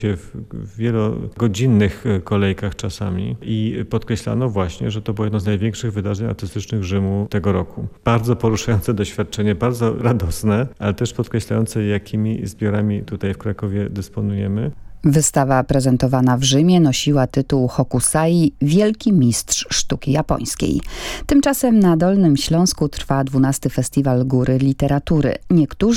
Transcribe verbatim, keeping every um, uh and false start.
w wielogodzinnych kolejkach czasami i podkreślano właśnie, że to było jedno z największych wydarzeń artystycznych Rzymu tego roku. Bardzo poruszające doświadczenie, bardzo radosne, ale też podkreślające, jakimi zbiorami tutaj w Krakowie dysponujemy. Wystawa prezentowana w Rzymie nosiła tytuł Hokusai – Wielki Mistrz Sztuki Japońskiej. Tymczasem na Dolnym Śląsku trwa dwunasty Festiwal Góry Literatury. Niektórzy